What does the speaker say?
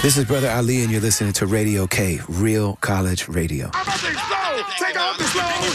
This is Brother Ali, and you're listening to Radio K, Real College Radio. I'm about to explode. Take off the slow.